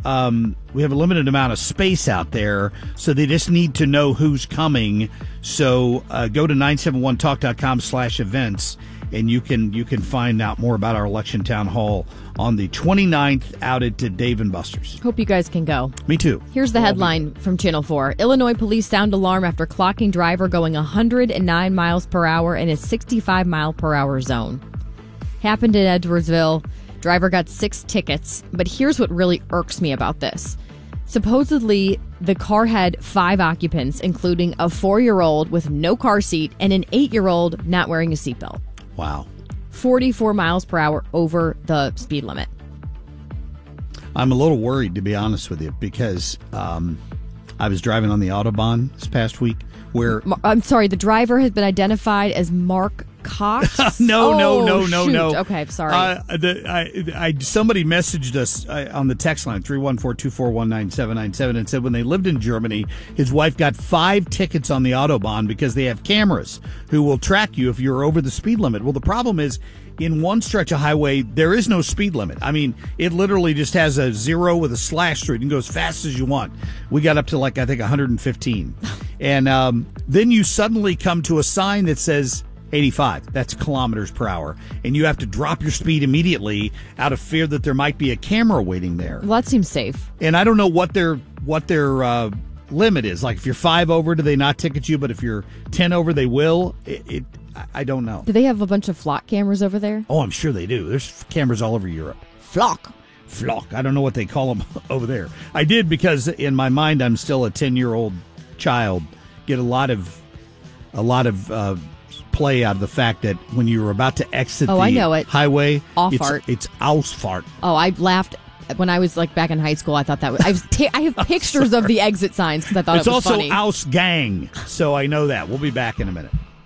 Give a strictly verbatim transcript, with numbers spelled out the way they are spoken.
um, we have a limited amount of space out there, so they just need to know who's coming. So uh, go to nine seven one talk dot com slash events, and you can you can find out more about our election town hall on the twenty-ninth out at Dave and Buster's. Hope you guys can go. Me too. Here's the headline from Channel four. Illinois police sound alarm after clocking driver going one hundred nine miles per hour in a sixty-five mile per hour zone. Happened in Edwardsville. Driver got six tickets, but here's what really irks me about this. Supposedly, the car had five occupants, including a four-year-old with no car seat and an eight-year-old not wearing a seatbelt. Wow. forty-four miles per hour over the speed limit. I'm a little worried, to be honest with you, because um, I was driving on the Autobahn this past week where... I'm sorry, the driver has been identified as Mark Cox? no, oh, no, no, no, shoot. no. Okay, sorry. Uh, the, I, I, somebody messaged us uh, on the text line, three one four, two four one, nine seven nine seven, and said when they lived in Germany, his wife got five tickets on the Autobahn because they have cameras who will track you if you're over the speed limit. Well, the problem is, in one stretch of highway, there is no speed limit. I mean, it literally just has a zero with a slash through it and go as fast as you want. We got up to, like, I think, one hundred fifteen. And um, then you suddenly come to a sign that says eighty-five. That's kilometers per hour. And you have to drop your speed immediately out of fear that there might be a camera waiting there. Well, that seems safe. And I don't know what their what their uh, limit is. Like, if you're five over, do they not ticket you? But if you're ten over, they will. It, it I don't know. Do they have a bunch of flock cameras over there? Oh, I'm sure they do. There's cameras all over Europe. Flock. Flock. I don't know what they call them over there. I did because in my mind I'm still a ten-year-old child. Get a lot of a lot of uh, play out of the fact that when you were about to exit oh, the I know it. highway, Auffart. it's, it's Ausfahrt. Oh, I laughed when I was like back in high school. I thought that was. I, was t- I have pictures of the exit signs because I thought it's it was also funny. Ausgang, so I know that. We'll be back in a minute.